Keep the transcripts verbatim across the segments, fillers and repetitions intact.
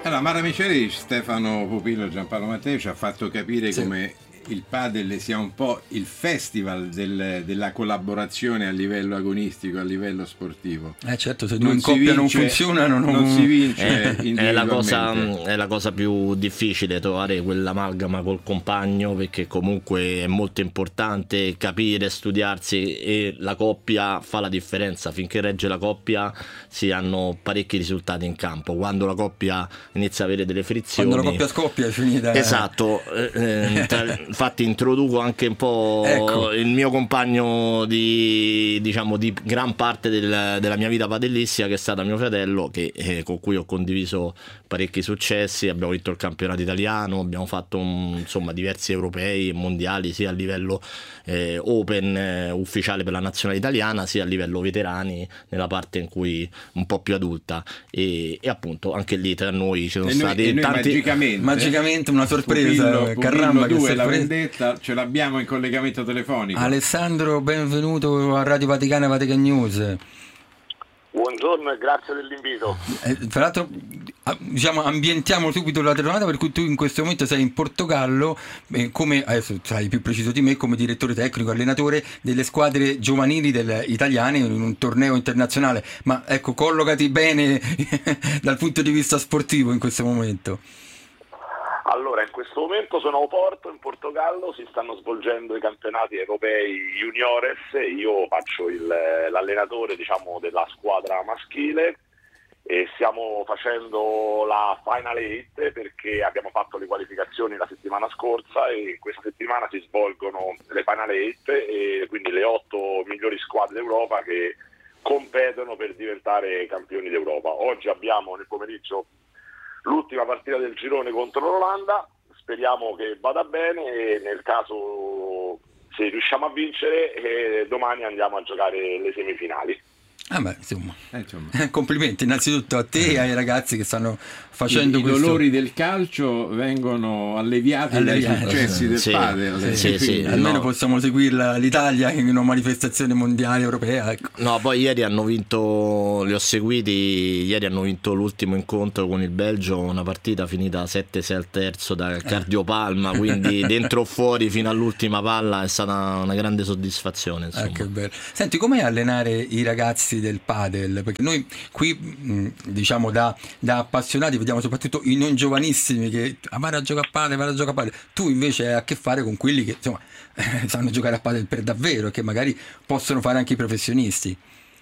Allora, Mara Miceli, Stefano Pupillo e Giampaolo Mattei ci ha fatto capire sì. come il padel sia un po' il festival del, della collaborazione a livello agonistico, a livello sportivo. Eh certo, se due in coppia non funzionano non, non si vince è, individualmente. È la, cosa, è la cosa più difficile, trovare quell'amalgama col compagno, perché comunque è molto importante capire, studiarsi, e la coppia fa la differenza. Finché regge la coppia si hanno parecchi risultati in campo. Quando la coppia inizia a avere delle frizioni, quando la coppia scoppia è finita. Esatto, eh, tra, infatti introduco anche un po' ecco. il mio compagno di, diciamo, di gran parte del, della mia vita padellistica, che è stato mio fratello, che, eh, con cui ho condiviso parecchi successi. Abbiamo vinto il campionato italiano, abbiamo fatto un, insomma diversi europei e mondiali, sia a livello eh, open eh, ufficiale per la nazionale italiana, sia a livello veterani nella parte in cui un po' più adulta, e, e appunto anche lì tra noi ci sono e stati noi, e noi tanti magicamente, magicamente una sorpresa. Pupillo, Pupillo Caramba, due, che la vendetta ce l'abbiamo in collegamento telefonico. Alessandro, benvenuto a Radio Vaticana e Vatican News. Buongiorno e grazie dell'invito. Eh, tra l'altro, diciamo, ambientiamo subito la telefonata, per cui tu in questo momento sei in Portogallo, eh, come adesso sai più preciso di me, come direttore tecnico, allenatore delle squadre giovanili del, italiane in un torneo internazionale. Ma ecco, collocati bene dal punto di vista sportivo in questo momento. Allora, in questo momento sono a Oporto, in Portogallo, si stanno svolgendo i campionati europei juniores, io faccio il, l'allenatore, diciamo, della squadra maschile, e stiamo facendo la Final Eight perché abbiamo fatto le qualificazioni la settimana scorsa e in questa settimana si svolgono le Final Eight, e quindi le otto migliori squadre d'Europa che competono per diventare campioni d'Europa. Oggi abbiamo nel pomeriggio l'ultima partita del girone contro l'Olanda, speriamo che vada bene e nel caso se riusciamo a vincere eh, domani andiamo a giocare le semifinali. Ah beh, insomma, eh, insomma. Complimenti innanzitutto a te e ai ragazzi che stanno facendo I, questo. I dolori del calcio vengono alleviati, alleviati. dai successi del sì, padel. Sì, sì, sì, almeno no. possiamo seguirla l'Italia in una manifestazione mondiale europea. Ecco. No, poi ieri hanno vinto, li ho seguiti, ieri hanno vinto l'ultimo incontro con il Belgio, una partita finita sette sei al terzo da Cardiopalma, quindi dentro o fuori fino all'ultima palla è stata una grande soddisfazione. Insomma. Ah, che bello. Senti, com'è allenare i ragazzi del padel? Perché noi qui, diciamo, da, da appassionati vediamo soprattutto i non giovanissimi che ah, vai a giocare a padel, vai a giocare a padel. Tu invece hai a che fare con quelli che insomma sanno giocare a padel per davvero e che magari possono fare anche i professionisti.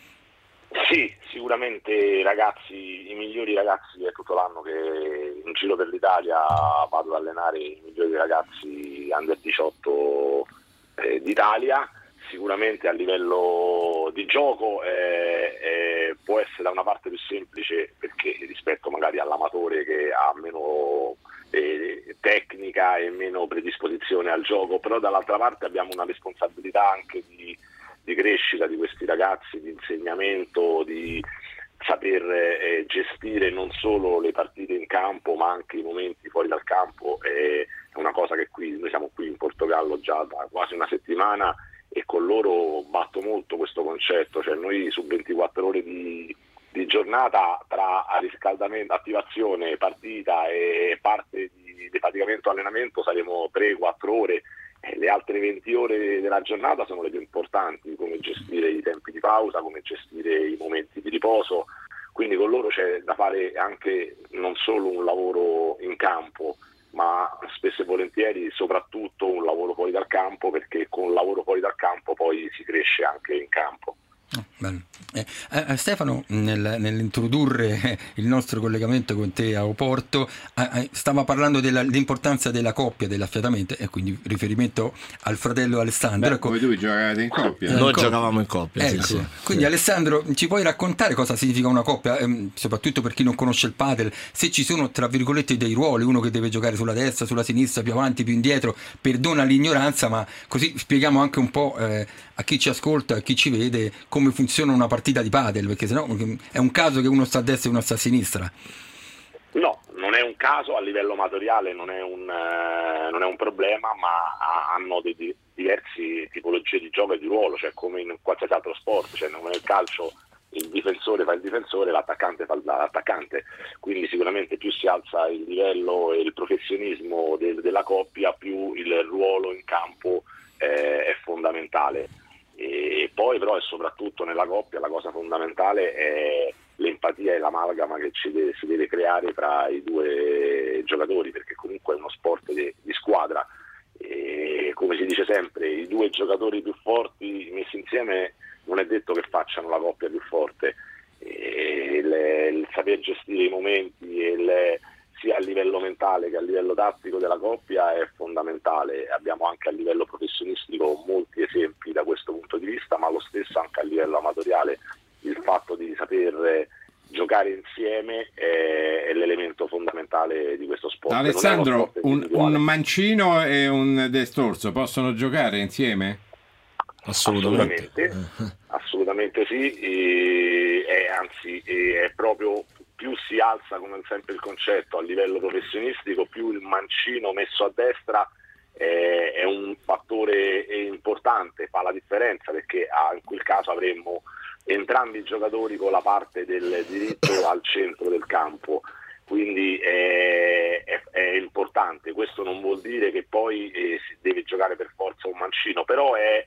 Sì, sicuramente ragazzi, i migliori ragazzi è tutto l'anno che in giro per l'Italia vado ad allenare i migliori ragazzi under diciotto eh, d'Italia. Sicuramente a livello di gioco eh, eh, può essere da una parte più semplice perché rispetto magari all'amatore che ha meno eh, tecnica e meno predisposizione al gioco, però dall'altra parte abbiamo una responsabilità anche di, di crescita di questi ragazzi, di insegnamento, di saper eh, gestire non solo le partite in campo ma anche i momenti fuori dal campo. Eh, è una cosa che qui noi siamo qui in Portogallo già da quasi una settimana e con loro batto molto questo concetto, cioè noi su ventiquattro ore di, di giornata tra riscaldamento, attivazione, partita e parte di defaticamento allenamento saremo tre quattro ore, e le altre venti ore della giornata sono le più importanti, come gestire i tempi di pausa, come gestire i momenti di riposo, quindi con loro c'è da fare anche non solo un lavoro in campo ma spesso e volentieri soprattutto un lavoro fuori dal campo, perché con un lavoro fuori dal campo poi si cresce anche in campo. Oh, bello. Eh, eh, Stefano, nel, nell'introdurre il nostro collegamento con te a Oporto, eh, stava parlando dell'importanza della coppia, dell'affiatamento, e quindi riferimento al fratello Alessandro. Beh, ecco, voi due giocavate in coppia. Eh, Noi in coppia. giocavamo in coppia. Ecco. Sì, sì. Quindi sì. Alessandro, ci puoi raccontare cosa significa una coppia, ehm, soprattutto per chi non conosce il padel, se ci sono tra virgolette dei ruoli, uno che deve giocare sulla destra, sulla sinistra, più avanti, più indietro, perdona l'ignoranza, ma così spieghiamo anche un po' eh, a chi ci ascolta, a chi ci vede, come funziona una partita di padel, perché sennò è un caso che uno sta a destra e uno sta a sinistra. No, non è un caso, a livello amatoriale non è un, eh, non è un problema, ma hanno dei, diverse tipologie di gioco e di ruolo, cioè come in qualsiasi altro sport, cioè nel calcio il difensore fa il difensore, l'attaccante fa l'attaccante, quindi sicuramente più si alza il livello e il professionismo del, della coppia, più il ruolo in campo eh, è fondamentale. E poi però è soprattutto nella coppia la cosa fondamentale è l'empatia e l'amalgama che ci deve, si deve creare tra i due giocatori, perché comunque è uno sport di, di squadra e come si dice sempre, i due giocatori più forti messi insieme non è detto che facciano la coppia più forte. E il, il saper gestire i momenti e il, sia a livello mentale che a livello tattico della coppia è fondamentale. Abbiamo anche a livello professionistico molti esempi da questo punto di vista, ma lo stesso anche a livello amatoriale. Il fatto di saper giocare insieme è, è l'elemento fondamentale di questo sport. Alessandro, sport un, un mancino e un destrorso possono giocare insieme? Assolutamente, assolutamente, assolutamente sì, e, e, anzi e, è proprio più si alza, come sempre il concetto, a livello professionistico, più il mancino messo a destra è, è un fattore importante, fa la differenza, perché ah, in quel caso avremmo entrambi i giocatori con la parte del diritto al centro del campo, quindi è, è, è importante. Questo non vuol dire che poi eh, si deve giocare per forza un mancino, però è,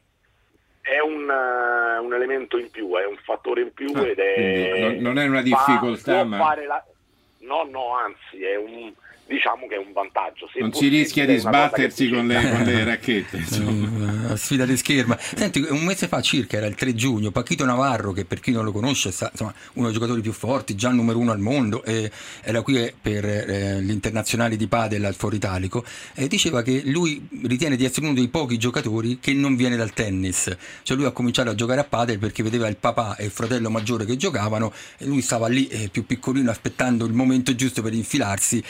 è un, uh, un elemento in più, è un fattore in più, ah, ed è non, non è una difficoltà, fa, ma fare la, no no anzi è un, diciamo che è un vantaggio. Se non si rischia di sbattersi con le, con le racchette, insomma. Sfida di scherma. Senti, un mese fa circa, era il tre giugno, Paquito Navarro, che per chi non lo conosce è insomma, uno dei giocatori più forti, già numero uno al mondo, e era qui per eh, gli internazionali di padel al Foro Italico, e diceva che lui ritiene di essere uno dei pochi giocatori che non viene dal tennis. Cioè lui ha cominciato a giocare a padel perché vedeva il papà e il fratello maggiore che giocavano, e lui stava lì eh, più piccolino aspettando il momento giusto per infilarsi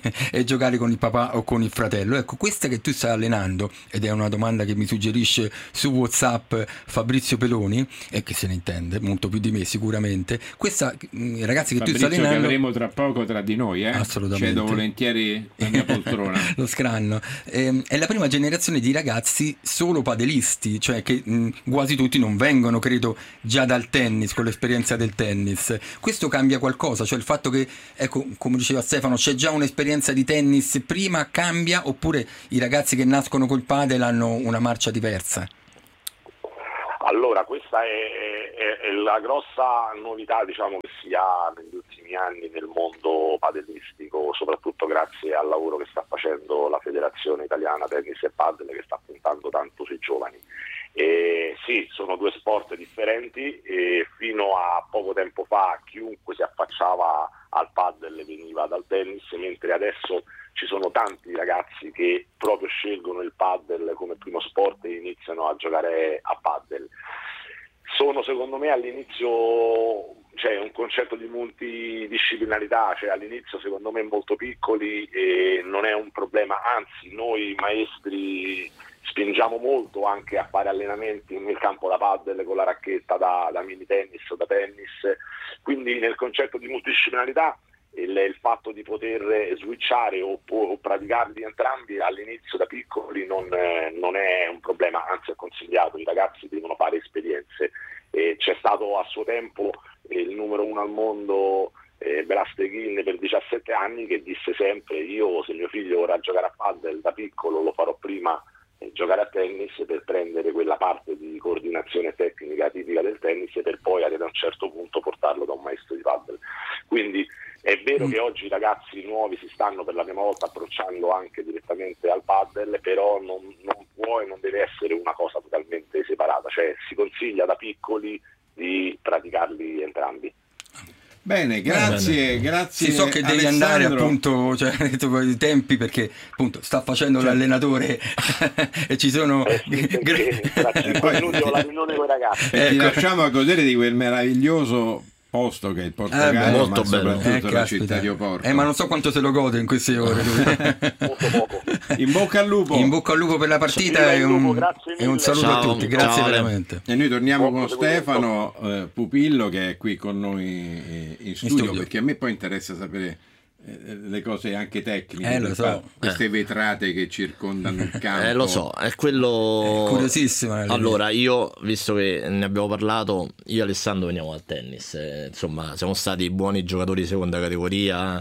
e giocare con il papà o con il fratello. Ecco, questa che tu stai allenando, ed è una domanda che mi suggerisce su WhatsApp Fabrizio Peloni, e che se ne intende molto più di me sicuramente, questa i ragazzi che Fabrizio, tu stai allenando, che avremo tra poco tra di noi, eh? Assolutamente. Cedo volentieri la mia poltrona. Lo scranno. Eh, è la prima generazione di ragazzi solo padelisti, cioè che mh, quasi tutti non vengono, credo, già dal tennis, con l'esperienza del tennis. Questo cambia qualcosa? Cioè il fatto che, ecco, come diceva Stefano, c'è già un'esperienza di tennis prima, cambia, oppure i ragazzi che nascono col padel hanno una marcia diversa? Allora, questa è, è, è la grossa novità, diciamo, che si ha negli ultimi anni nel mondo padelistico, soprattutto grazie al lavoro che sta facendo la Federazione Italiana Tennis e Padel, che sta puntando tanto sui giovani. E sì, sono due sport differenti, e fino a poco tempo fa chiunque si affacciava al padel veniva dal tennis, mentre adesso ci sono tanti ragazzi che proprio scelgono il padel come primo sport e iniziano a giocare a padel. Sono secondo me all'inizio, cioè, un concetto di multidisciplinarità, cioè all'inizio secondo me molto piccoli, e non è un problema, anzi noi maestri spingiamo molto anche a fare allenamenti nel campo da padel con la racchetta da, da mini tennis o da tennis, quindi nel concetto di multidisciplinarità il, il fatto di poter switchare o, o praticarli entrambi all'inizio da piccoli non, eh, non è un problema, anzi è consigliato, i ragazzi devono fare esperienze. E c'è stato a suo tempo eh, il numero uno al mondo eh, Belasteghin per diciassette anni, che disse sempre: io se mio figlio vorrà giocare a padel da piccolo lo farò prima giocare a tennis per prendere quella parte di coordinazione tecnica tipica del tennis, per poi ad un certo punto portarlo da un maestro di padel. Quindi è vero mm. che oggi i ragazzi nuovi si stanno per la prima volta approcciando anche direttamente al padel, però non, non può e non deve essere una cosa totalmente separata, cioè si consiglia da piccoli di praticarli entrambi. Bene, grazie, grazie. Sì, so che devi Alessandro. andare appunto, cioè, i tempi, perché appunto sta facendo cioè. l'allenatore e ci sono eh sì, tra cinque minuti ho la riunione con i ragazzi. E ecco. Ti lasciamo a godere di quel meraviglioso posto che è il Portogallo, eh, molto ma bello. soprattutto eh, la città di Oporto. Eh, ma non so quanto se lo gode in queste ore. Molto poco. In bocca al lupo. In bocca al lupo per la partita e un, e un saluto ciao, a tutti. Grazie ciao, veramente. E noi torniamo Buon con Stefano eh, Pupillo, che è qui con noi in studio, in studio, perché a me poi interessa sapere le cose anche tecniche, eh, lo so. queste eh. vetrate che circondano il campo. Eh, lo so, è quello. È curiosissimo. Allora, io, visto che ne abbiamo parlato, io e Alessandro veniamo dal tennis, eh, insomma, siamo stati buoni giocatori di seconda categoria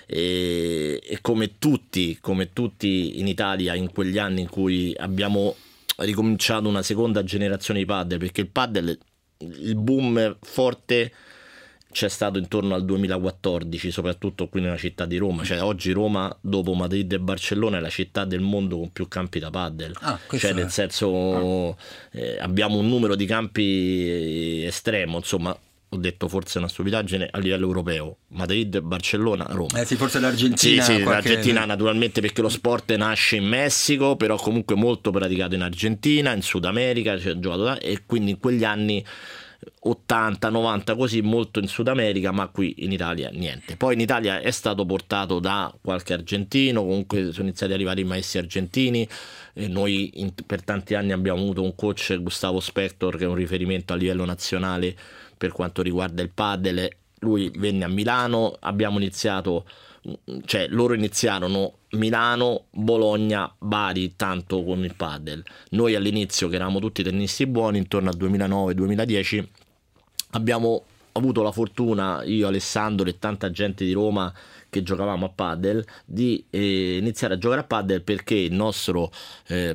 e, e come tutti, come tutti in Italia in quegli anni in cui abbiamo ricominciato una seconda generazione di padel, perché il padel, il boom forte c'è stato intorno al duemilaquattordici, soprattutto qui nella città di Roma. Cioè oggi Roma, dopo Madrid e Barcellona, è la città del mondo con più campi da padel. Ah, cioè nel è... senso eh, abbiamo un numero di campi estremo, insomma. Ho detto forse una stupidaggine a livello europeo. Madrid, Barcellona, Roma. Eh sì, forse l'Argentina. Sì, sì, qualche... l'Argentina naturalmente, perché lo sport nasce in Messico, però comunque molto praticato in Argentina, in Sud America, cioè, giocato là, e quindi in quegli anni ottanta novanta così, molto in Sud America, ma qui in Italia niente. Poi in Italia è stato portato da qualche argentino, comunque sono iniziati ad arrivare i maestri argentini, e noi in, per tanti anni abbiamo avuto un coach, Gustavo Spector, che è un riferimento a livello nazionale per quanto riguarda il padel. Lui venne a Milano, abbiamo iniziato, cioè loro iniziarono Milano, Bologna, Bari, tanto con il padel. Noi all'inizio, che eravamo tutti tennisti buoni, intorno al duemilanove duemiladieci, abbiamo avuto la fortuna, io, Alessandro e tanta gente di Roma che giocavamo a padel, di eh, iniziare a giocare a padel, perché il nostro eh,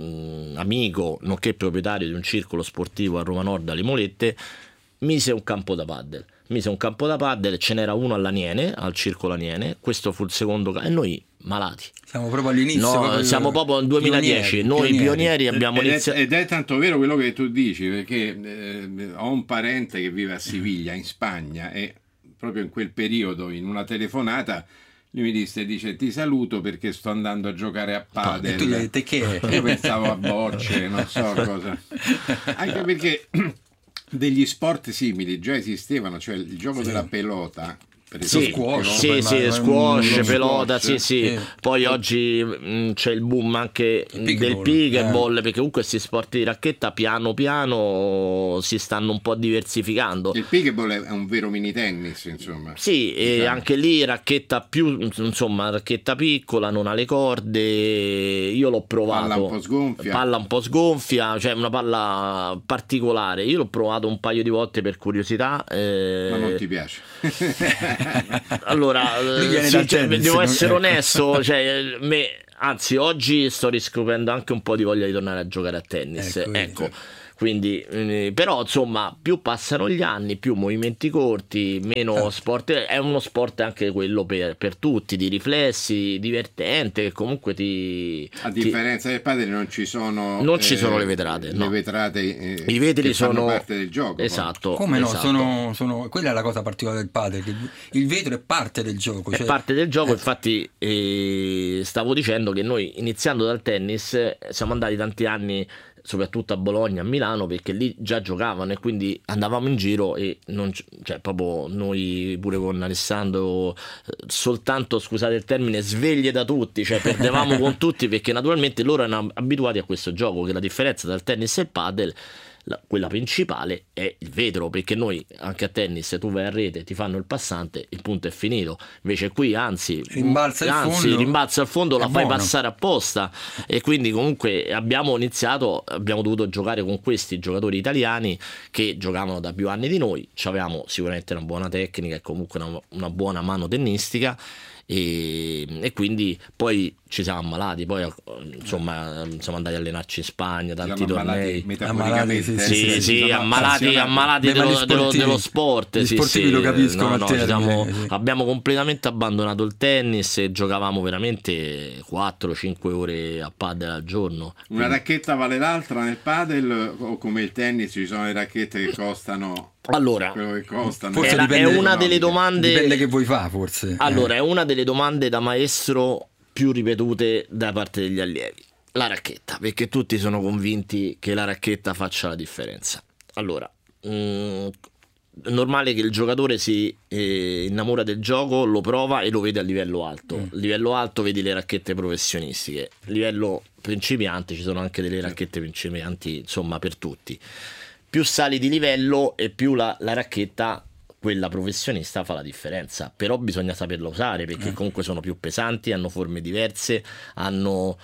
amico, nonché proprietario di un circolo sportivo a Roma Nord, alle Molette, mise un campo da padel. Mise un campo da padel, ce n'era uno all'Aniene, al circolo Aniene, questo fu il secondo campo, e noi malati. Siamo proprio all'inizio. No, proprio siamo proprio nel duemiladieci, pionieri, noi pionieri, pionieri abbiamo ed è, iniziato. Ed è tanto vero quello che tu dici, perché eh, ho un parente che vive a Siviglia, in Spagna, e proprio in quel periodo, in una telefonata, lui mi disse, dice, ti saluto perché sto andando a giocare a padel. E tu gli hai detto che? Io pensavo a bocce, non so cosa. Anche perché degli sport simili già esistevano, cioè il gioco sì. della pelota, per sì, esempio, squash, sì, sì, squash, pelota, squash. sì, sì. Eh. Poi oggi mh, c'è il boom anche il del pickleball, eh. perché comunque questi sport di racchetta piano piano si stanno un po' diversificando. Il pickleball è un vero mini tennis, insomma. Sì, diciamo. E anche lì racchetta più, insomma, racchetta piccola, non ha le corde. Io l'ho provato. Palla un po' sgonfia. Palla un po' sgonfia, cioè una palla particolare. Io l'ho provato un paio di volte per curiosità. Eh... Ma non ti piace? Allora, sì, cioè, tennis, devo essere ecco. onesto, cioè, me, anzi oggi sto riscoprendo anche un po' di voglia di tornare a giocare a tennis, ecco, ecco. Quindi, eh, però insomma, più passano gli anni, più movimenti corti, meno certo. sport. È uno sport anche quello per, per tutti, di riflessi, divertente, che comunque ti... A differenza ti... del padel non ci sono... Non eh, ci sono le vetrate, le no. vetrate eh, I vetri che fanno sono parte del gioco. Esatto. Poi. Come no, esatto. sono, sono... quella è la cosa particolare del padel, che il vetro è parte del gioco. Cioè... È parte del gioco, eh. infatti eh, stavo dicendo che noi, iniziando dal tennis, siamo andati tanti anni soprattutto a Bologna, a Milano, perché lì già giocavano e quindi andavamo in giro e non, cioè proprio noi pure con Alessandro soltanto, scusate il termine, sveglie da tutti, cioè perdevamo con tutti, perché naturalmente loro erano abituati a questo gioco, che la differenza tra il tennis e il padel, la, quella principale, è il vetro, perché noi anche a tennis tu vai a rete, ti fanno il passante, il punto è finito. Invece qui anzi rimbalza il anzi, fondo, rimbalza il fondo, la fai buono. passare apposta, e quindi comunque abbiamo iniziato, abbiamo dovuto giocare con questi giocatori italiani che giocavano da più anni di noi, avevamo sicuramente una buona tecnica e comunque una, una buona mano tennistica. E, e quindi poi ci siamo ammalati, poi insomma siamo andati a allenarci in Spagna, tanti tornei, ammalati, sì, sì, sì, sì, ammalati, ammalati dello, sportivi, dello, dello sport, gli sì, sportivi sì, lo capiscono, no, no, termine, siamo, sì. Abbiamo completamente abbandonato il tennis e giocavamo veramente quattro cinque ore a padel al giorno. Una racchetta vale l'altra nel padel, o come il tennis ci sono le racchette che costano allora quello che costano? Forse è, dipende, è una delle domande, dipende che vuoi fa forse. Allora, eh. è una delle domande da maestro più ripetute da parte degli allievi. La racchetta, perché tutti sono convinti che la racchetta faccia la differenza. Allora, mh, è normale che il giocatore si eh, innamora del gioco, lo prova e lo vede a livello alto. A mm. livello alto vedi le racchette professionistiche, a livello principiante ci sono anche delle racchette principianti, insomma, per tutti. Più sali di livello e più la, la racchetta quella professionista fa la differenza, però bisogna saperla usare, perché comunque sono più pesanti, hanno forme diverse, hanno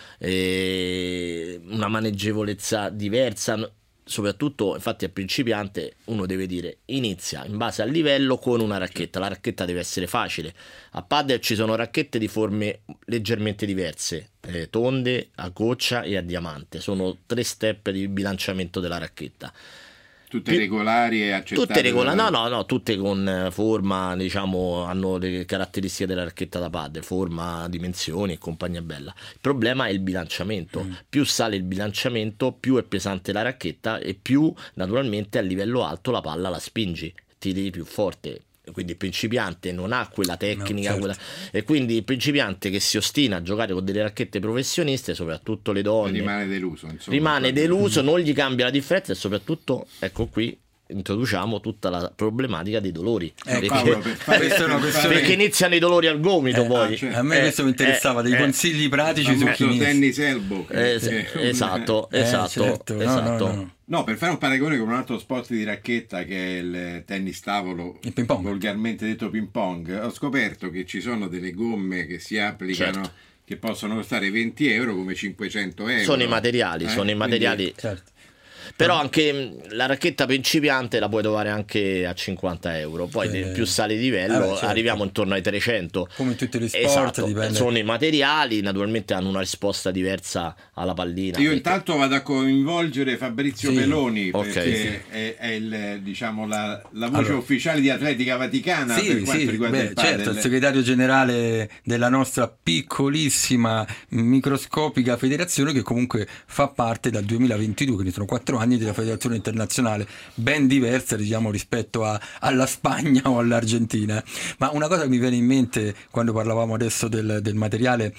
eh, una maneggevolezza diversa. Soprattutto, infatti, al principiante uno deve dire: inizia in base al livello con una racchetta, la racchetta deve essere facile. A padel ci sono racchette di forme leggermente diverse, eh, tonde, a goccia e a diamante, sono tre step di bilanciamento della racchetta. Tutte regolari e accettate? Tutte regolari, no, no, no, tutte con forma, diciamo, hanno le caratteristiche della racchetta da padel, forma, dimensioni e compagnia bella. Il problema è il bilanciamento. Mm. Più sale il bilanciamento, più è pesante la racchetta e più, naturalmente, a livello alto la palla la spingi, tiri più forte. Quindi il principiante non ha quella tecnica, no, certo. quella... e quindi il principiante che si ostina a giocare con delle racchette professioniste, soprattutto le donne, rimane deluso, insomma, rimane deluso, non gli cambia la differenza, e soprattutto, ecco qui introduciamo tutta la problematica dei dolori, eh, perché, Paolo, per fare, per perché iniziano i dolori al gomito, eh, poi ah, cioè, a me eh, questo mi interessava, eh, dei consigli pratici su chi tennis elbow, eh, eh, esatto, eh, esatto, certo. esatto. No, no, no. No, per fare un paragone con un altro sport di racchetta che è il tennis tavolo, il ping pong, volgarmente detto ping pong, ho scoperto che ci sono delle gomme che si applicano, certo, che possono costare venti euro come cinquecento euro. Sono i materiali, eh? sono i materiali. Quindi, certo. Però anche la racchetta principiante la puoi trovare anche a cinquanta euro, poi eh, più sale di livello, eh, certo, arriviamo intorno ai trecento. Come in tutti gli sport, esatto, dipende. Sono i materiali, naturalmente hanno una risposta diversa alla pallina. Io perché... intanto vado a coinvolgere Fabrizio sì, Meloni, okay, perché sì. è, è il, diciamo, la, la voce allora, ufficiale di Atletica Vaticana, sì, per quanto sì, riguarda beh, il padel. certo, il segretario generale della nostra piccolissima microscopica federazione, che comunque fa parte dal duemilaventidue, quindi sono quattro anni della federazione internazionale, ben diversa, diciamo, rispetto a, alla Spagna o all'Argentina. Ma una cosa che mi viene in mente quando parlavamo adesso del, del materiale,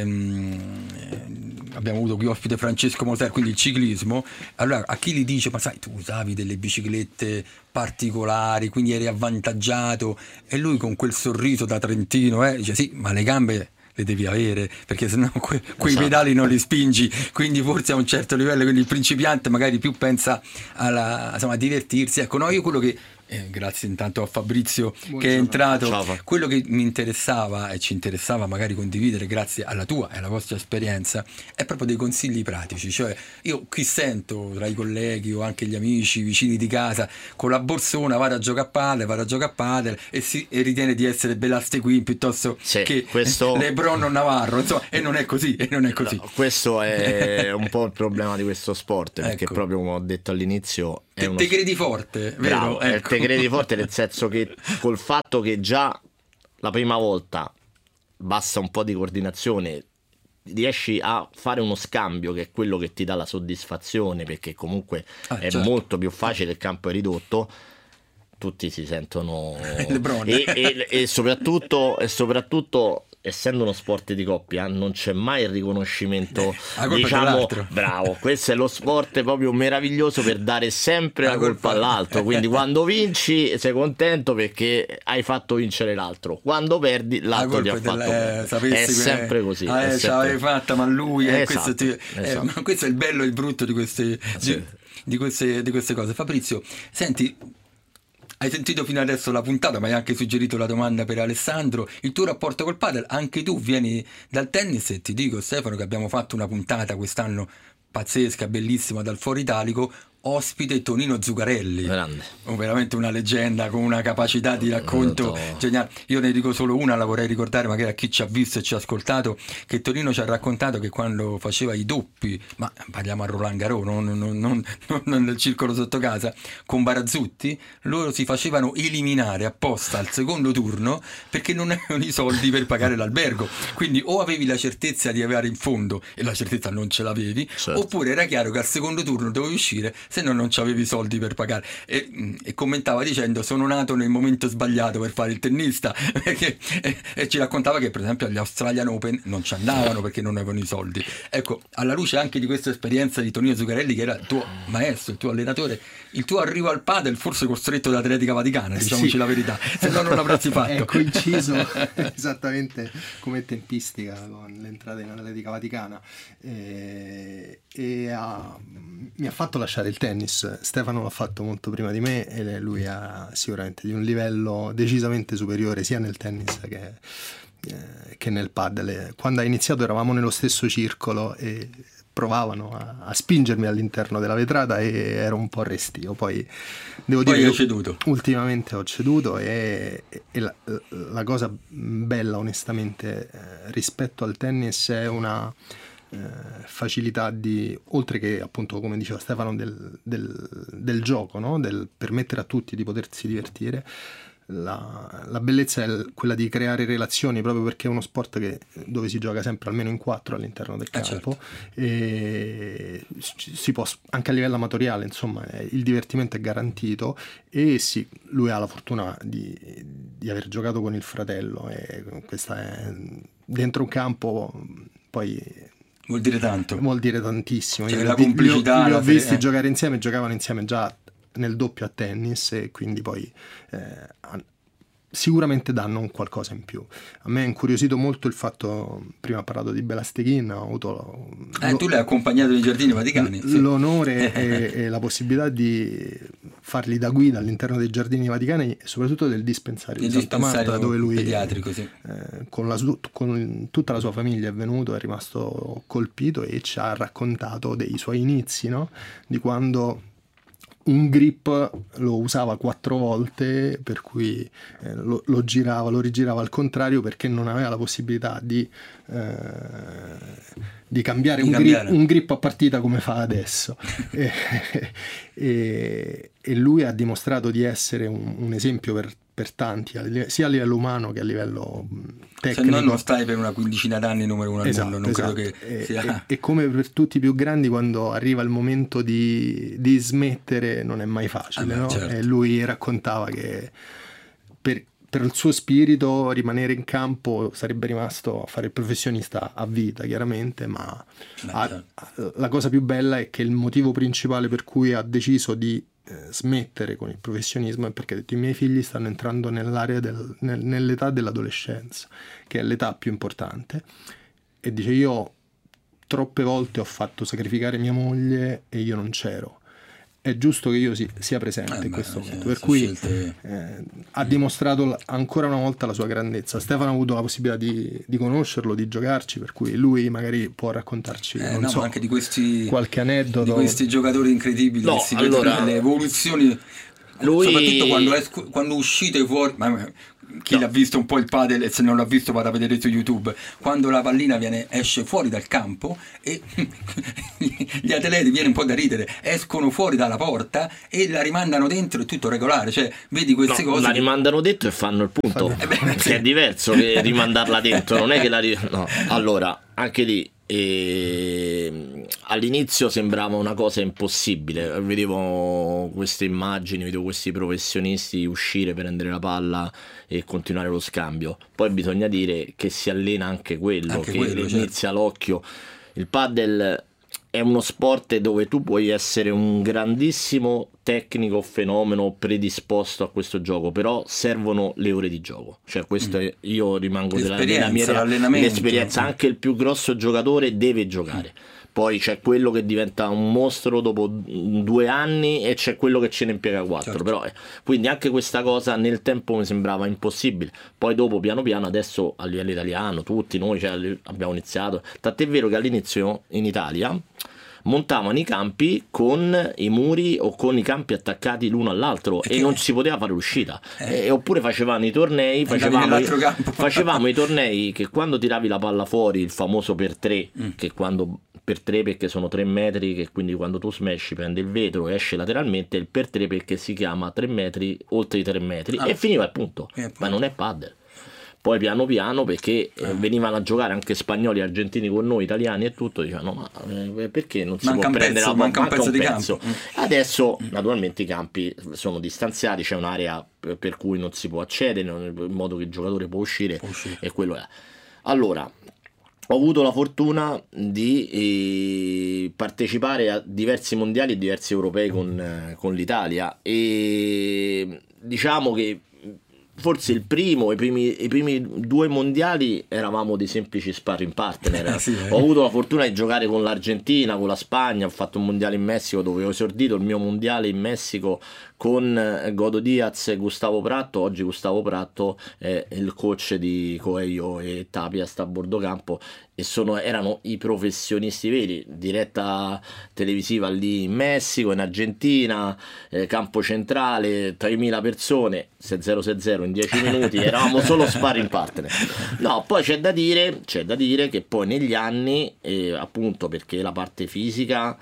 ehm, abbiamo avuto qui ospite Francesco Moser, quindi il ciclismo. Allora, a chi gli dice: ma sai, tu usavi delle biciclette particolari, quindi eri avvantaggiato, e lui con quel sorriso da trentino eh, dice: sì, ma le gambe le devi avere, perché sennò que- quei esatto. pedali non li spingi, quindi forse a un certo livello, quindi il principiante magari più pensa alla, insomma, a divertirsi. Ecco, no, io quello che Eh, grazie intanto a Fabrizio Buongiorno. Che è entrato. Ciao. Quello che mi interessava e ci interessava magari condividere, grazie alla tua e alla vostra esperienza, è proprio dei consigli pratici. Cioè, io qui sento tra i colleghi o anche gli amici vicini di casa con la borsona vado a giocare a padel, vado a giocare a padel e, si, e ritiene di essere Belaste Queen piuttosto sì, che questo... Lebron o Navarro, insomma, e non è così, e non è così. No, questo è un po' il problema di questo sport, perché ecco, proprio come ho detto all'inizio te, uno... te credi forte, bravo, vero? Ecco. Te credi forte, nel senso che col fatto che già la prima volta basta un po' di coordinazione, riesci a fare uno scambio che è quello che ti dà la soddisfazione, perché comunque ah, è certo. molto più facile, il campo è ridotto, tutti si sentono e, e, e soprattutto e soprattutto essendo uno sport di coppia non c'è mai il riconoscimento, eh, diciamo, bravo, questo è lo sport proprio meraviglioso per dare sempre la, la colpa, colpa all'altro, quindi quando vinci sei contento perché hai fatto vincere l'altro, quando perdi l'altro ti ha fatto della, eh, è sempre così, ah, è eh, ce l'avevi fatta, ma lui eh, esatto, questo, ti, esatto. Eh, ma questo è il bello e il brutto di queste, sì. di, di queste di queste cose. Fabrizio, senti, hai sentito fino adesso la puntata, ma hai anche suggerito la domanda per Alessandro, il tuo rapporto col padel. Anche tu vieni dal tennis e ti dico, Stefano, che abbiamo fatto una puntata quest'anno pazzesca, bellissima, dal Foro Italico, ospite Tonino Zuccarelli, grande, veramente una leggenda con una capacità di racconto geniale. Io ne dico solo una, la vorrei ricordare magari a chi ci ha visto e ci ha ascoltato, che Tonino ci ha raccontato che quando faceva i doppi, ma parliamo a Roland Garros, non, non, non, non nel circolo sotto casa, con Barazzutti, loro si facevano eliminare apposta al secondo turno perché non avevano i soldi per pagare l'albergo, quindi o avevi la certezza di arrivare in fondo e la certezza non ce l'avevi, certo. oppure era chiaro che al secondo turno dovevi uscire, se no non c'avevi soldi per pagare. E, e commentava dicendo: sono nato nel momento sbagliato per fare il tennista, perché, e, e ci raccontava che per esempio agli Australian Open non ci andavano perché non avevano i soldi. Ecco, alla luce anche di questa esperienza di Tonino Zuccarelli, che era il tuo maestro, il tuo allenatore, il tuo arrivo al padel forse costretto da Atletica Vaticana, diciamoci sì. la verità, se no non l'avresti fatto. È coinciso esattamente come tempistica con l'entrata in Atletica Vaticana, e, e ha, mi ha fatto lasciare il il tennis Stefano l'ha fatto molto prima di me e lui ha sicuramente di un livello decisamente superiore sia nel tennis che, eh, che nel padel. Quando ha iniziato eravamo nello stesso circolo e provavano a, a spingermi all'interno della vetrata e ero un po' restio. Poi devo Poi dire ho ceduto. Ultimamente ho ceduto e, e la, la cosa bella onestamente eh, rispetto al tennis è una eh, facilità di, oltre che appunto come diceva Stefano, del, del, del gioco, no? Del permettere a tutti di potersi divertire. La, la bellezza è quella di creare relazioni, proprio perché è uno sport che, dove si gioca sempre almeno in quattro all'interno del campo, eh certo. E si può anche a livello amatoriale, insomma, il divertimento è garantito. E sì, lui ha la fortuna di, di aver giocato con il fratello e questa è dentro un campo, poi vuol dire tanto, vuol dire tantissimo. Cioè, Io la li, complicità, li ho, li ho la visti eh. giocare insieme, giocavano insieme già nel doppio a tennis e quindi poi eh, sicuramente danno un qualcosa in più. A me è incuriosito molto il fatto, prima ho parlato di Belasteghin, ho avuto eh, tu l'hai accompagnato nei Giardini Vaticani, l- l'onore e, e la possibilità di fargli da guida all'interno dei Giardini Vaticani e soprattutto del dispensario il di Santa Marta, dove lui pediatrico, sì. eh, con, la su- con tutta la sua famiglia è venuto, è rimasto colpito e ci ha raccontato dei suoi inizi, no? Di quando un grip lo usava quattro volte, per cui eh, lo, lo girava, lo rigirava al contrario, perché non aveva la possibilità di, eh, di cambiare, di un, cambiare. Grip, un grip a partita come fa adesso. e, e, e lui ha dimostrato di essere un, un esempio per, per tanti, sia a livello umano che a livello tecnico. Se no non stai per una quindicina d'anni numero uno al esatto, mondo, non esatto. credo che e, sia... E, e come per tutti i più grandi, quando arriva il momento di, di smettere non è mai facile, ah, no? certo. E lui raccontava che per, per il suo spirito rimanere in campo sarebbe rimasto a fare il professionista a vita, chiaramente, ma Beh, ha, certo. la cosa più bella è che il motivo principale per cui ha deciso di eh, smettere con il professionismo è perché ha detto: i miei figli stanno entrando nell'area del, nel, nell'età dell'adolescenza, che è l'età più importante, e dice: io troppe volte ho fatto sacrificare mia moglie e io non c'ero. È giusto che io si, sia presente eh in beh, questo sì, momento, per cui scelte... eh, ha dimostrato ancora una volta la sua grandezza. Stefano ha avuto la possibilità di, di conoscerlo, di giocarci, per cui lui magari può raccontarci eh, non no, so, anche di questi, qualche aneddoto di questi giocatori incredibili, no, che si allora, vedono le evoluzioni. Lui... Soprattutto quando, è, quando uscite fuori, ma chi no. l'ha visto un po' il padel, e se non l'ha visto vada a vedere su YouTube, quando la pallina viene, esce fuori dal campo e gli atleti, viene un po' da ridere, escono fuori dalla porta e la rimandano dentro, è tutto regolare, cioè vedi queste no, cose la che... rimandano dentro e fanno il punto, eh beh, che è diverso che rimandarla dentro, non è che la ri... no. Allora anche lì e all'inizio sembrava una cosa impossibile, vedevo queste immagini, vedevo questi professionisti uscire, prendere la palla e continuare lo scambio. Poi bisogna dire che si allena anche quello, anche che quello, inizia certo. l'occhio. Il padel è uno sport dove tu puoi essere un grandissimo tecnico, fenomeno predisposto a questo gioco, però servono le ore di gioco, cioè questo è, io rimango della, della mia l'esperienza, anche il più grosso giocatore deve giocare. Poi c'è quello che diventa un mostro dopo due anni e c'è quello che ce ne impiega quattro, certo. Però, eh, quindi anche questa cosa nel tempo mi sembrava impossibile. Poi dopo piano piano adesso a livello italiano tutti noi cioè, abbiamo iniziato, tant'è vero che all'inizio in Italia montavano i campi con i muri o con i campi attaccati l'uno all'altro e, e non si poteva fare l'uscita, eh. e, oppure facevano i tornei, facevamo, i, facevamo i tornei che quando tiravi la palla fuori, il famoso per tre, mm. che quando per tre perché sono tre metri, che quindi quando tu smash prende il vetro e esce lateralmente, il per tre perché si chiama tre metri oltre i tre metri, ah. e finiva il punto, eh, ma non è padel. Poi piano piano, perché eh, venivano a giocare anche spagnoli, argentini con noi, italiani e tutto, dicevano ma eh, perché non si manca può prendere pezzo, la manca un pezzo un di pezzo. campo. Adesso naturalmente i campi sono distanziati, c'è un'area per cui non si può accedere, in modo che il giocatore può uscire, può uscire. E quello è. Allora, ho avuto la fortuna di eh, partecipare a diversi mondiali e diversi europei con, eh, con l'Italia, e diciamo che forse il primo, i primi, i primi due mondiali eravamo dei semplici sparring partner. Sì, eh. Ho avuto la fortuna di giocare con l'Argentina, con la Spagna, ho fatto un mondiale in Messico dove ho esordito il mio mondiale in Messico con Godo Diaz e Gustavo Pratto. Oggi Gustavo Pratto è il coach di Coelho e Tapia, sta a bordo campo, e sono, erano i professionisti veri, diretta televisiva lì in Messico, in Argentina, eh, campo centrale, tremila persone, sei zero sei zero in dieci minuti, eravamo solo sparring partner. No, poi c'è da dire, c'è da dire che poi negli anni, eh, appunto perché la parte fisica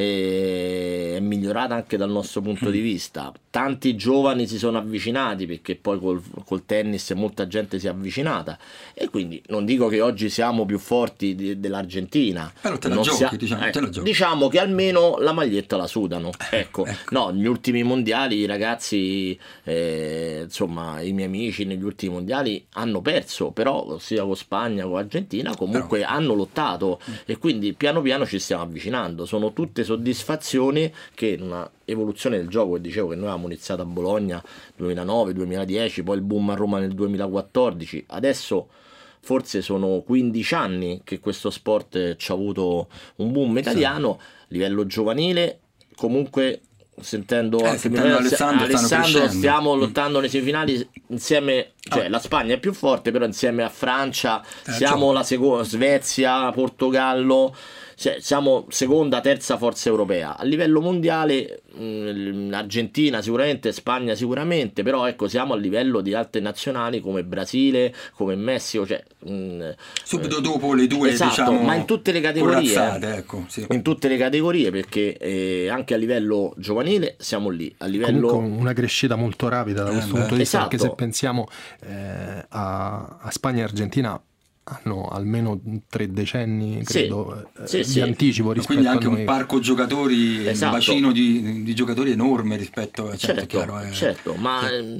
eh, è migliorata anche dal nostro punto di vista, tanti giovani si sono avvicinati, perché poi col, col tennis molta gente si è avvicinata, e quindi non dico che oggi siamo più forti di, dell'Argentina, però te la non giochi, sia, diciamo, eh, te la giochi. diciamo che almeno la maglietta la sudano, ecco. Ecco. No, negli ultimi mondiali i ragazzi, eh, insomma i miei amici negli ultimi mondiali hanno perso, però sia con Spagna che con Argentina comunque però hanno lottato, mm. e quindi piano piano ci stiamo avvicinando. Sono tutte soddisfazioni che in una evoluzione del gioco, che dicevo che noi avevamo iniziato a Bologna duemilanove duemiladieci, poi il boom a Roma nel duemilaquattordici, adesso forse sono quindici anni che questo sport ci ha avuto un boom italiano. Sì. A livello giovanile comunque, sentendo eh, anche sentendo Alessandro, Alessandro stiamo lottando nei semifinali insieme, cioè ah. la Spagna è più forte, però insieme a Francia eh, siamo la seconda, Svezia, Portogallo, cioè, siamo seconda, terza forza europea. A livello mondiale mh, Argentina sicuramente, Spagna sicuramente, però ecco siamo a livello di altre nazionali come Brasile, come Messico, cioè, mh, subito dopo le due, esatto, diciamo, ma in tutte le categorie, ecco, sì. in tutte le categorie, perché eh, anche a livello giovanile siamo lì, a livello comunque una crescita molto rapida da questo eh, punto di vista, esatto. Perché se pensiamo eh, a, a Spagna e Argentina hanno almeno tre decenni, credo, sì, eh, sì, di sì. anticipo rispetto quindi anche a noi. Un parco giocatori, esatto. Un bacino di, di giocatori enorme rispetto a certo, certo, chiaro, eh. certo, ma sì.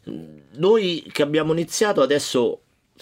Noi che abbiamo iniziato adesso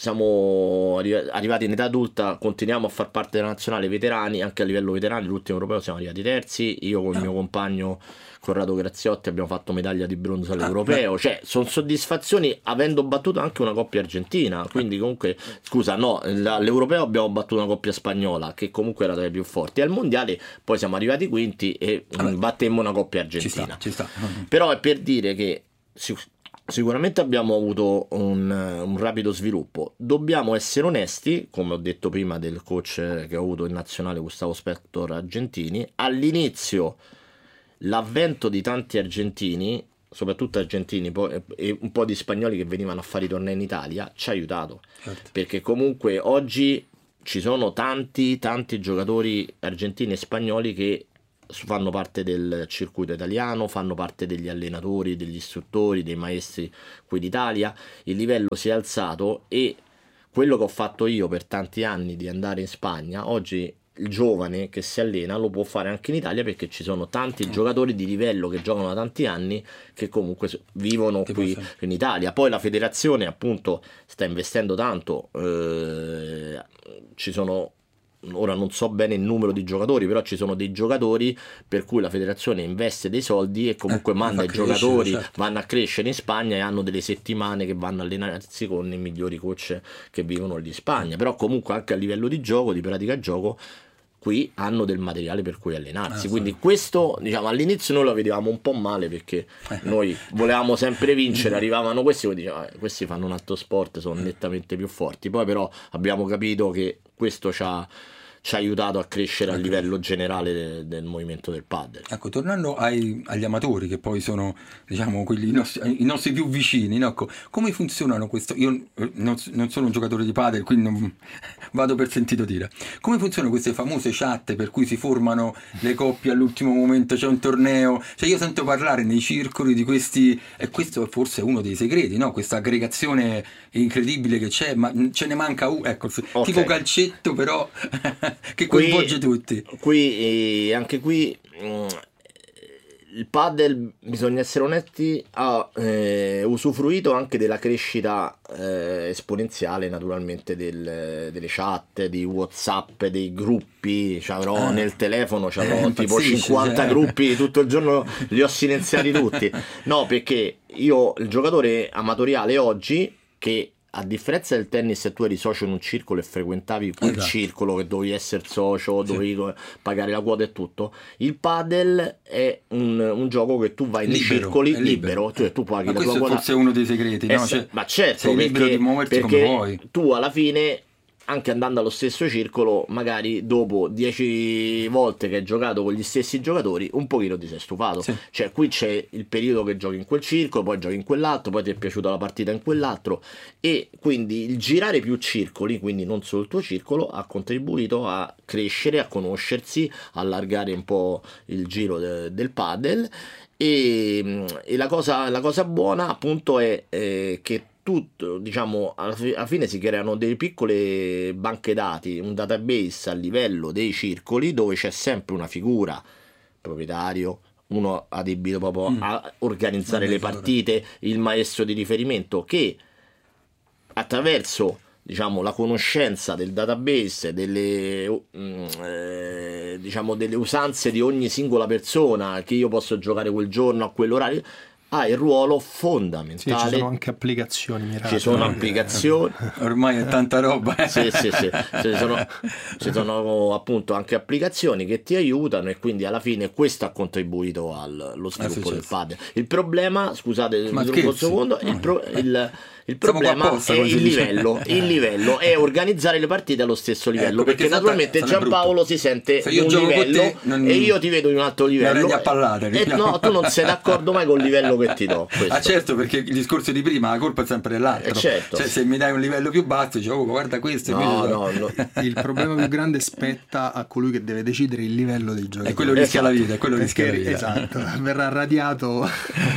siamo arrivati in età adulta, continuiamo a far parte della nazionale veterani, anche a livello veterani l'ultimo europeo siamo arrivati terzi, io con il mio compagno Corrado Graziotti abbiamo fatto medaglia di bronzo all'europeo, ah, cioè sono soddisfazioni avendo battuto anche una coppia argentina, quindi comunque scusa no, all'europeo abbiamo battuto una coppia spagnola che comunque era tra le più forti, al mondiale poi siamo arrivati quinti e allora, battemmo una coppia argentina, ci sta, ci sta. Però è per dire che sicuramente abbiamo avuto un, un rapido sviluppo, dobbiamo essere onesti, come ho detto prima del coach che ho avuto in nazionale Gustavo Spector Argentini, all'inizio l'avvento di tanti argentini, soprattutto argentini poi, e un po' di spagnoli che venivano a fare i tornei in Italia, ci ha aiutato, certo. Perché comunque oggi ci sono tanti tanti giocatori argentini e spagnoli che fanno parte del circuito italiano, fanno parte degli allenatori, degli istruttori, dei maestri qui d'Italia, il livello si è alzato e quello che ho fatto io per tanti anni di andare in Spagna, oggi il giovane che si allena lo può fare anche in Italia, perché ci sono tanti giocatori di livello che giocano da tanti anni che comunque vivono tipo qui sì. in Italia. Poi la federazione appunto sta investendo tanto, eh, ci sono, ora non so bene il numero di giocatori, però ci sono dei giocatori per cui la federazione investe dei soldi e comunque eh, manda i giocatori, certo. vanno a crescere in Spagna e hanno delle settimane che vanno a allenarsi con i migliori coach che vivono lì in Spagna, però comunque anche a livello di gioco, di pratica gioco, qui hanno del materiale per cui allenarsi, ah, quindi sì. questo diciamo all'inizio noi lo vedevamo un po' male, perché noi volevamo sempre vincere, arrivavano questi e dicevamo eh, questi fanno un altro sport, sono nettamente più forti, poi però abbiamo capito che questo ci ha ci ha aiutato a crescere a livello generale de, del movimento del padel. Ecco, tornando ai, agli amatori, che poi sono, diciamo, quelli i nostri, i nostri più vicini, no? Come funzionano questo? Io non, non sono un giocatore di padel, quindi non vado per sentito dire. Come funzionano queste famose chat per cui si formano le coppie all'ultimo momento, c'è un torneo? Cioè io sento parlare nei circoli di questi, e questo è forse uno dei segreti, no? Questa aggregazione incredibile che c'è, ma ce ne manca uno, ecco, okay. tipo calcetto però che coinvolge qui, tutti. Qui, eh, anche qui mh, il padel, bisogna essere onesti, ha eh, usufruito anche della crescita eh, esponenziale naturalmente del, delle chat, di WhatsApp, dei gruppi. C'avrò eh. nel telefono c'avrò eh, tipo cinquanta cioè. gruppi, tutto il giorno li ho silenziati tutti. No, perché io, il giocatore amatoriale oggi, che a differenza del tennis, tu eri socio in un circolo e frequentavi quel esatto. circolo che dovevi essere socio, sì. dovevi pagare la quota e tutto, il padel è un, un gioco che tu vai nei libero, circoli libero, libero. Cioè, tu paghi ma la tua quota. Questo è forse uno dei segreti, no? Cioè, ma certo, sei perché, libero di muoverti perché come vuoi. Tu alla fine, anche andando allo stesso circolo, magari dopo dieci volte che hai giocato con gli stessi giocatori, un pochino ti sei stufato. Sì. Cioè, qui c'è il periodo che giochi in quel circolo, poi giochi in quell'altro, poi ti è piaciuta la partita in quell'altro, e quindi il girare più circoli, quindi non solo il tuo circolo, ha contribuito a crescere, a conoscersi, a allargare un po' il giro de- del padel. E, e la cosa, la cosa buona appunto è eh, che tutto, diciamo, alla fine si creano delle piccole banche dati, un database a livello dei circoli dove c'è sempre una figura, proprietario, uno adibito proprio mm. a organizzare le partite, il maestro di riferimento, che attraverso, diciamo, la conoscenza del database, delle, eh, diciamo, delle usanze di ogni singola persona, che io posso giocare quel giorno a quell'orario, ha il ruolo fondamentale. Sì, ci sono anche applicazioni mirate. Ci sono applicazioni. Ormai è tanta roba. Eh? Sì, sì, sì. Ci sono, ci sono appunto anche applicazioni che ti aiutano, e quindi alla fine questo ha contribuito allo sviluppo ah, del padel. Il problema, scusate, mi un secondo, il, pro, il, il problema apposta, è il livello. Il livello è organizzare le partite allo stesso livello, ecco, perché, perché naturalmente Giampaolo si sente un livello te, non... e io ti vedo in un altro livello. A pallate, e no, tu non sei d'accordo mai con il livello che ti do. Questo. Ah certo, perché il discorso di prima, la colpa è sempre dell'altro. Eh, certo. Cioè, se mi dai un livello più basso, dici, oh, guarda questo. No, no, no. Il problema più grande spetta a colui che deve decidere il livello dei giocatori. E quello rischia esatto. la vita, è quello perché, rischia la vita. Esatto, verrà radiato.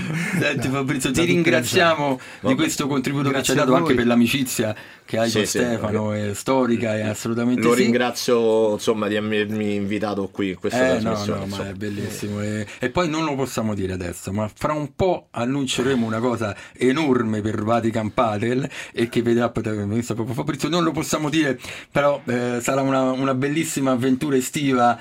Senti Fabrizio, ti ringraziamo di questo contributo che ci hai dato, anche per l'amicizia che hai sì, con sì, Stefano, è storica, è assolutamente lo sì. ringrazio insomma di avermi invitato qui in questa eh, trasmissione. No, no, ma è bellissimo. E, e poi non lo possiamo dire adesso, ma fra un po' annunceremo una cosa enorme per Vatican Padel e che vedrà protagonista proprio Fabrizio. Non lo possiamo dire, però eh, sarà una, una bellissima avventura estiva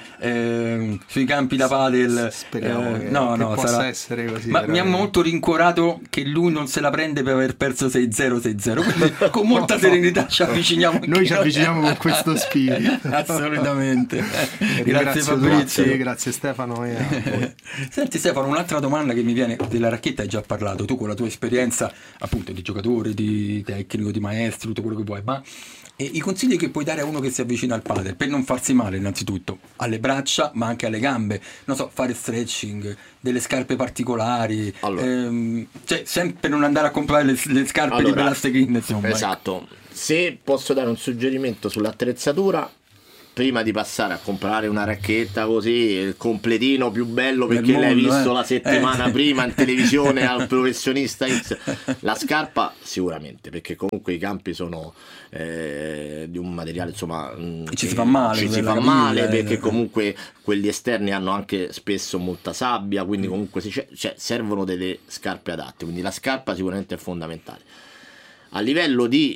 eh, sui campi da padel. Speriamo eh, che, no, che no, possa sarà... essere così. Ma mi ha molto rincuorato che lui non se la prende per aver perso sei zero sei zero, quindi con molta serenità ci avviciniamo. Noi ci avviciniamo con questo spirito. Assolutamente. Grazie Fabrizio, tutti, grazie Stefano. E a voi. Senti Stefano, un'altra domanda che mi viene, della racchetta hai già parlato, tu con la tua esperienza appunto di giocatore, di tecnico, di maestro, tutto quello che vuoi, ma e i consigli che puoi dare a uno che si avvicina al padel per non farsi male innanzitutto alle braccia ma anche alle gambe, non so, fare stretching, delle scarpe particolari, allora. ehm, cioè sempre non andare a comprare le, le scarpe allora, di Pelasteghin, insomma. Esatto, se posso dare un suggerimento sull'attrezzatura, prima di passare a comprare una racchetta così, il completino più bello perché mondo, l'hai visto eh. la settimana eh. prima in televisione al professionista X, la scarpa sicuramente, perché comunque i campi sono eh, di un materiale insomma che ci si fa male, ci si fa male eh. perché comunque quelli esterni hanno anche spesso molta sabbia, quindi comunque si, cioè, servono delle scarpe adatte, quindi la scarpa sicuramente è fondamentale. A livello di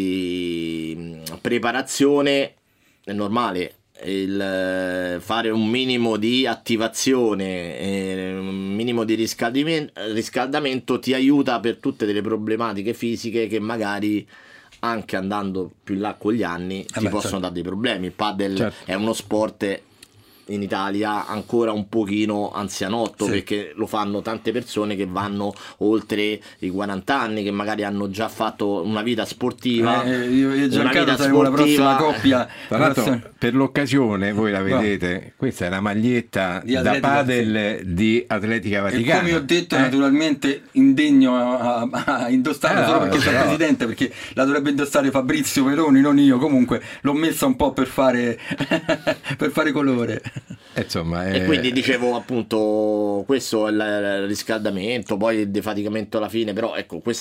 eh, preparazione è normale il fare un minimo di attivazione, eh, un minimo di riscaldamento, riscaldamento ti aiuta per tutte delle problematiche fisiche che magari anche andando più in là con gli anni eh ti beh, possono certo. dare dei problemi. Il padel certo. è uno sport in Italia ancora un pochino anzianotto, sì. perché lo fanno tante persone che vanno oltre i quaranta anni, che magari hanno già fatto una vita sportiva, eh, io e Giancarlo saremo la prossima coppia. Tra l'altro per l'occasione voi la vedete, no. questa è la maglietta di da padel sì. di Atletica Vaticana, e come ho detto eh? naturalmente indegno a, a, a indossarla eh, solo no, perché sono no. presidente, perché la dovrebbe indossare Fabrizio Peloni, non io, comunque l'ho messa un po' per fare per fare colore. Insomma, è... E quindi dicevo appunto questo è il riscaldamento, poi il defaticamento alla fine, però ecco queste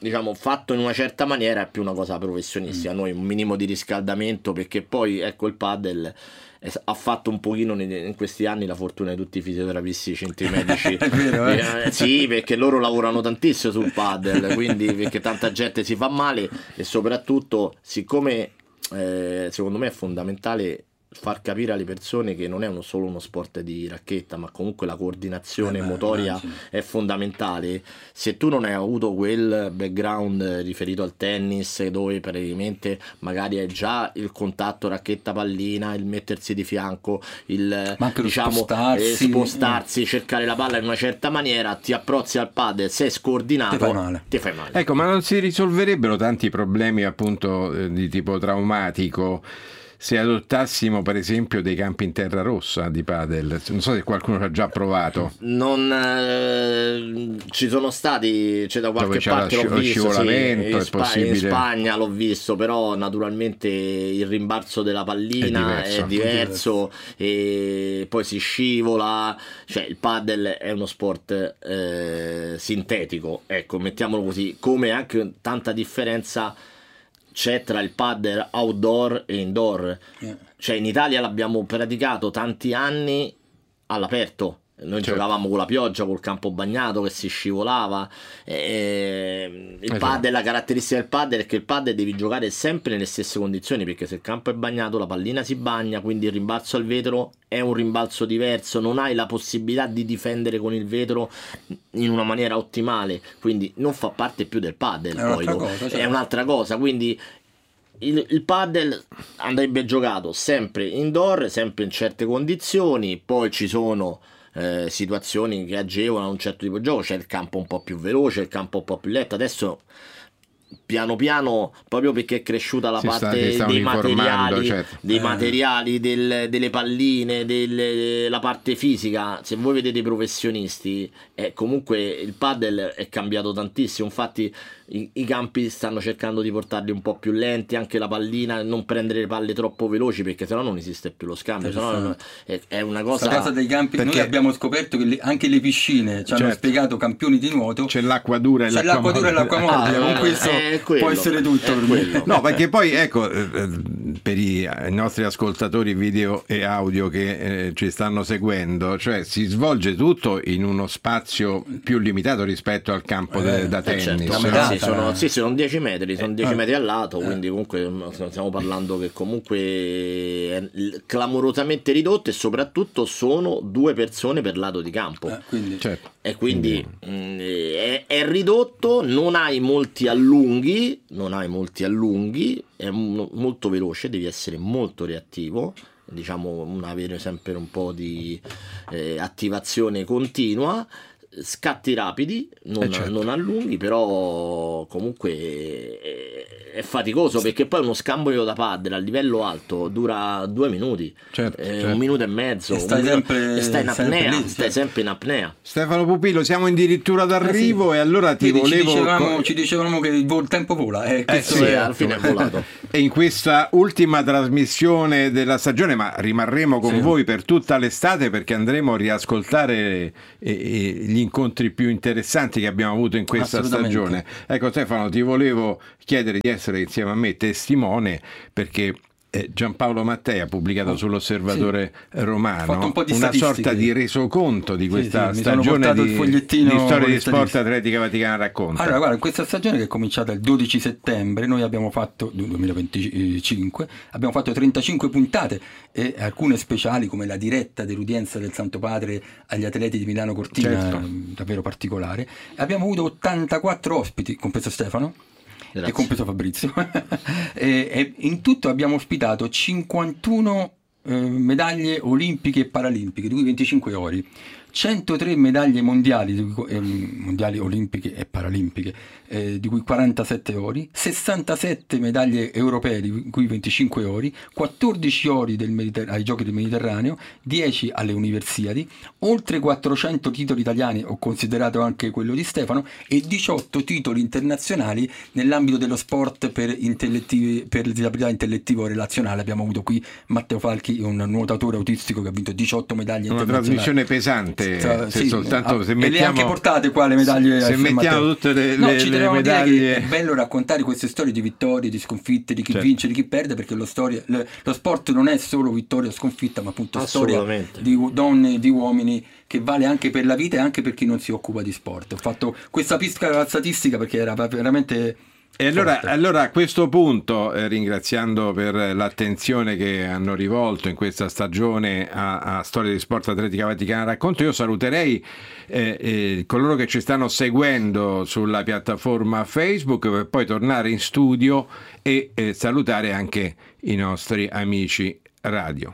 diciamo fatto in una certa maniera è più una cosa professionistica. Mm. Noi un minimo di riscaldamento, perché poi ecco il padel ha fatto un pochino in questi anni la fortuna di tutti i fisioterapisti, i centri medici. È vero, eh? Eh, sì, perché loro lavorano tantissimo sul padel, quindi perché tanta gente si fa male, e soprattutto siccome eh, secondo me è fondamentale far capire alle persone che non è uno, solo uno sport di racchetta, ma comunque la coordinazione eh beh, motoria immagino. È fondamentale. Se tu non hai avuto quel background riferito al tennis, dove praticamente magari è già il contatto racchetta pallina, il mettersi di fianco, il diciamo spostarsi, eh, spostarsi cercare la palla in una certa maniera, ti approcci al padel, sei scordinato, ti fai male. Ti fai male. Ecco, ma non si risolverebbe tanti problemi appunto eh, di tipo traumatico se adottassimo per esempio dei campi in terra rossa di padel? Non so se qualcuno ci ha già provato. Non eh, ci sono stati, c'è da qualche Dove parte c'è l'ho visto, scivolamento, sì, in, è Spa- possibile. in Spagna l'ho visto, però naturalmente il rimbalzo della pallina è diverso, è diverso e poi si scivola, cioè il padel è uno sport eh, sintetico, ecco, mettiamolo così, come anche tanta differenza c'è tra il padel outdoor e indoor. Yeah. Cioè in Italia l'abbiamo praticato tanti anni all'aperto, noi certo. giocavamo con la pioggia, col campo bagnato che si scivolava, e il esatto. padel, la caratteristica del padel è che il padel devi giocare sempre nelle stesse condizioni, perché se il campo è bagnato la pallina si bagna, quindi il rimbalzo al vetro è un rimbalzo diverso, non hai la possibilità di difendere con il vetro in una maniera ottimale, quindi non fa parte più del padel, è, poi un'altra, lo, cosa, certo. è un'altra cosa, quindi il, il padel andrebbe giocato sempre indoor, sempre in certe condizioni, poi ci sono Eh, situazioni che agevolano un certo tipo di gioco, c'è il campo un po' più veloce, il campo un po' più lento. Adesso piano piano, proprio perché è cresciuta la si parte sta, dei materiali, certo. dei eh. materiali del, delle palline, delle, la parte fisica, se voi vedete i professionisti, eh, comunque il padel è cambiato tantissimo, infatti i, i campi stanno cercando di portarli un po' più lenti, anche la pallina, non prendere le palle troppo veloci, perché sennò non esiste più lo scambio, sennò non, è, è una cosa... La cosa dei campi, perché... noi abbiamo scoperto che le, anche le piscine ci hanno certo. spiegato, campioni di nuoto, c'è l'acqua dura e c'è l'acqua, l'acqua dura e l'acqua morbida, ah, con questo quello, può essere tutto per me. No, perché poi ecco, per i, i nostri ascoltatori video e audio che eh, ci stanno seguendo, cioè si svolge tutto in uno spazio più limitato rispetto al campo eh, de, da eh, tennis. certo, no? sì, sono, sì, sono dieci metri, sono dieci eh, metri al lato, eh. quindi comunque stiamo parlando che comunque è clamorosamente ridotto, e soprattutto sono due persone per lato di campo. Eh, quindi, certo. E quindi mh, è, è ridotto, non hai molti allunghi, non hai molti allunghi, è m- molto veloce, devi essere molto reattivo, diciamo avere sempre un po' di eh, attivazione continua, scatti rapidi, non, eh certo. non allunghi, però comunque è, è faticoso, perché poi uno scambio da padel a livello alto dura due minuti, certo, eh, certo. un minuto e mezzo, e stai, un sempre, minuto, e stai in apnea, sempre lì, stai certo. sempre in apnea. Stefano Pupillo, siamo addirittura d'arrivo, eh sì. e allora ti Quindi volevo ci dicevamo, ci dicevamo che il tempo vola, eh, eh sì, Sì, alla fine è volato. E in questa ultima trasmissione della stagione, ma rimarremo con sì. voi per tutta l'estate, perché andremo a riascoltare eh, eh, gli incontri più interessanti che abbiamo avuto in questa stagione. Ecco Stefano, ti volevo chiedere di essere insieme a me testimone, perché eh, Giampaolo Mattei ha pubblicato sull'Osservatore sì. Romano un po' di una statistiche. sorta di resoconto di questa sì, sì, stagione di, il fogliettino di storia di statistiche. sport Atletica Vaticana Racconta. Allora guarda, questa stagione che è cominciata il dodici settembre, noi abbiamo fatto, duemilaventicinque, abbiamo fatto trentacinque puntate, e alcune speciali come la diretta dell'udienza del Santo Padre agli atleti di Milano Cortina, certo. davvero particolare. Abbiamo avuto ottantaquattro ospiti, compreso Stefano. Grazie. E compreso Fabrizio. e, e in tutto abbiamo ospitato cinquantuno eh, medaglie olimpiche e paralimpiche, di cui venticinque ori, centotré medaglie mondiali, di cui, eh, mondiali olimpiche e paralimpiche, eh, di cui quarantasette ori, sessantasette medaglie europee, di cui venticinque ori, quattordici ori del Mediter- ai Giochi del Mediterraneo, dieci alle Universiadi, oltre quattrocento titoli italiani, ho considerato anche quello di Stefano, e diciotto titoli internazionali nell'ambito dello sport per, intellettivi, per disabilità intellettivo-relazionale. Abbiamo avuto qui Matteo Falchi, un nuotatore autistico che ha vinto diciotto medaglie una internazionali. trasmissione pesante. veramente Cioè, se sì, soltanto ah, se e mettiamo, le anche portate qua le medaglie. se mettiamo tutte le, no, le, ci le medaglie. Dire che medaglie. è bello raccontare queste storie di vittorie, di sconfitte, di chi Certo. vince, di chi perde, perché lo, storia, lo, lo sport non è solo vittoria o sconfitta, ma appunto storia di donne e di uomini, che vale anche per la vita e anche per chi non si occupa di sport. Ho fatto questa piccola statistica perché era veramente. E allora, allora a questo punto, eh, ringraziando per l'attenzione che hanno rivolto in questa stagione a, a Storia di Sport Atletica Vaticana Racconto, io saluterei eh, eh, coloro che ci stanno seguendo sulla piattaforma Facebook, per poi tornare in studio e eh, salutare anche i nostri amici radio.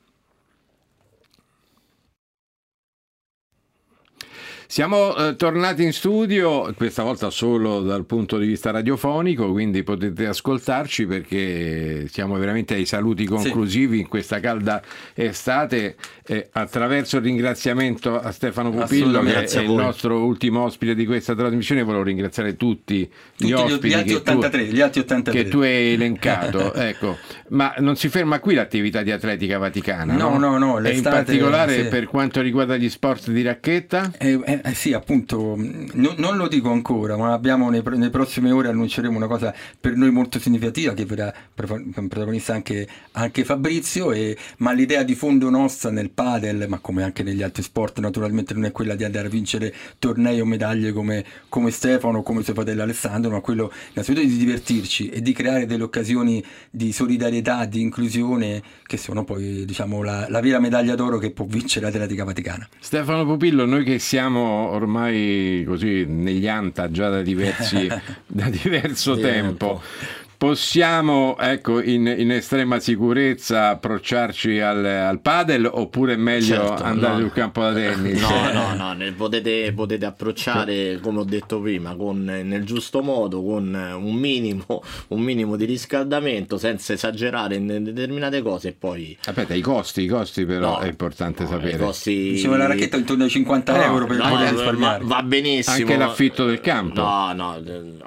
Siamo eh, tornati in studio, questa volta solo dal punto di vista radiofonico, quindi potete ascoltarci perché siamo veramente ai saluti conclusivi sì. in questa calda estate, eh, attraverso il ringraziamento a Stefano Pupillo, che è il nostro ultimo ospite di questa trasmissione. Volevo ringraziare tutti, tutti gli ospiti gli altri ottantatré, tu, gli altri ottantatré. che tu hai elencato. Ecco. Ma non si ferma qui l'attività di Atletica Vaticana? No, no, no. E in particolare sì. per quanto riguarda gli sport di racchetta? Eh, eh, Eh sì, appunto, no, non lo dico ancora, ma abbiamo nei, nei prossime ore annunceremo una cosa per noi molto significativa, che verrà protagonista anche, anche Fabrizio, e, ma l'idea di fondo nostra nel padel, ma come anche negli altri sport naturalmente, non è quella di andare a vincere tornei o medaglie come, come Stefano o come suo fratello Alessandro, ma quello innanzitutto di divertirci e di creare delle occasioni di solidarietà, di inclusione, che sono poi diciamo la, la vera medaglia d'oro che può vincere l'Atletica Vaticana. Stefano Pupillo, noi che siamo ormai così negli anta già da diversi da diverso tempo, possiamo, ecco, in, in estrema sicurezza approcciarci al, al padel, oppure è meglio certo, andare no. sul campo da tennis? No, no, no, ne potete, potete approcciare, come ho detto prima, con, nel giusto modo, con un minimo, un minimo di riscaldamento, senza esagerare in determinate cose, e poi... Aspetta, i costi, i costi però no, è importante no, sapere. I costi... Diciamo la racchetta intorno ai cinquanta no, euro per no, poter no, risparmiare. Va, va benissimo. Anche l'affitto del campo? No, no,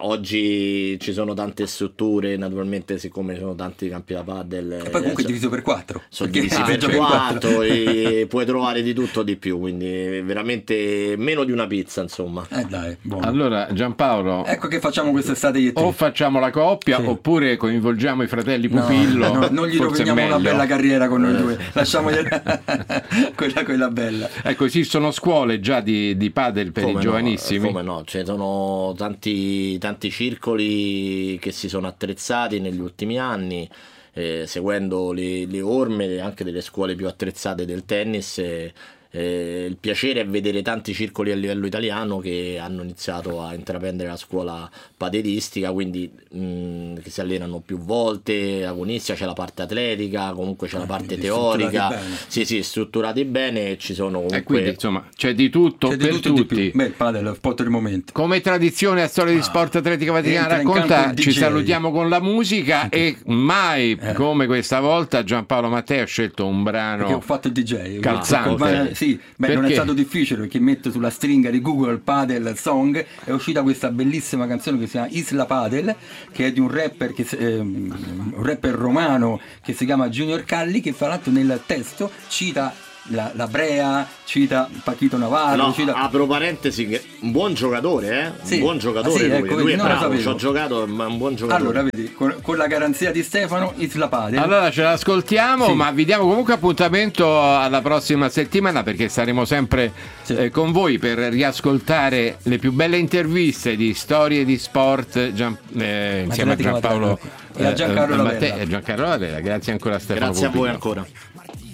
oggi ci sono tante strutture, naturalmente, siccome sono tanti campi da padel, e poi comunque diviso per quattro, sono divisi per quattro e puoi trovare di tutto di più, quindi veramente meno di una pizza, insomma. Eh dai, buono. Allora Giampaolo, ecco che facciamo quest'estate io e te. O facciamo la coppia sì. oppure coinvolgiamo i fratelli Pupillo. No, no, non gli roviniamo una bella carriera con noi due, lasciamogli quella, quella bella. Ecco, esistono scuole già di, di padel per come i giovanissimi? No, come no, ci sono tanti, tanti circoli che si sono attrezzati negli ultimi anni, eh, seguendo le, le orme anche delle scuole più attrezzate del tennis. Eh, Eh, il piacere è vedere tanti circoli a livello italiano che hanno iniziato a intraprendere la scuola padelistica, quindi mh, che si allenano più volte agonisti, c'è la parte atletica, comunque c'è la parte teorica, sì sì, strutturati bene, ci sono comunque... E quindi insomma c'è di tutto c'è per di tutto tutti. Beh, il padel è il spot del momento. Come tradizione a Storia di Sport Atletica Vaticana Racconta, ci salutiamo con la musica e mai eh. come questa volta Giampaolo Mattei ha scelto un brano perché ho fatto il D J calzante. Sì, beh, non è stato difficile, perché metto sulla stringa di Google Padel Song, è uscita questa bellissima canzone che si chiama Isla Padel, che è di un rapper, che, eh, un rapper romano che si chiama Junior Calli, che fra l'altro nel testo cita la, la Brea, cita Paquito Navarro. No, cita... apro parentesi, che un buon giocatore, eh? Sì. Un buon giocatore. Ah, sì, lui, ecco, lui è non bravo, ci ho giocato, ma è un buon giocatore. Allora, vedi, con, con la garanzia di Stefano, Isla Padel. Allora ce l'ascoltiamo, sì. ma vi diamo comunque appuntamento alla prossima settimana, perché saremo sempre sì. eh, con voi per riascoltare le più belle interviste di Storie di Sport Gian, eh, insieme a Giampaolo e a Giancarlo eh, Lavella. Giancarlo Lavella. Grazie ancora a Stefano Grazie Pupillo. a voi ancora.